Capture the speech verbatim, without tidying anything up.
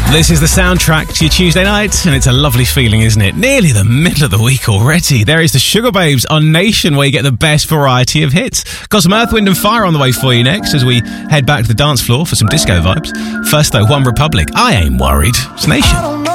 This is the soundtrack to your Tuesday night, and it's a lovely feeling, isn't it? Nearly the middle of the week already. There is the Sugar Babes on Nation, where you get the best variety of hits. Got some Earth, Wind and Fire on the way for you next as we head back to the dance floor for some disco vibes. First though, One Republic, I Ain't Worried. It's Nation.